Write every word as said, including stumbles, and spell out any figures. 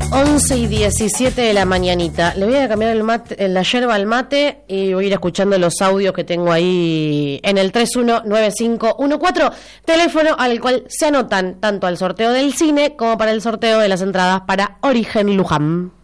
once y diecisiete de la mañanita. Le voy a cambiar el mate, la yerba al mate y voy a ir escuchando los audios que tengo ahí en el tres uno nueve cinco uno cuatro, teléfono al cual se anotan tanto al sorteo del cine como para el sorteo de las entradas para Origen Luján.